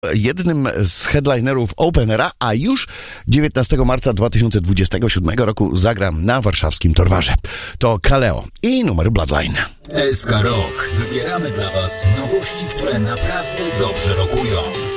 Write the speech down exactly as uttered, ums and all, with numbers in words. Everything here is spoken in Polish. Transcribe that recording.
jednym z headlinerów Openera, a już dziewiętnastego marca dwa tysiące dwudziestego siódmego roku zagram na warszawskim Torwarze. To Kaleo i numer Bloodline. S K Rock. Wybieramy dla Was nowości, które naprawdę dobrze rokują.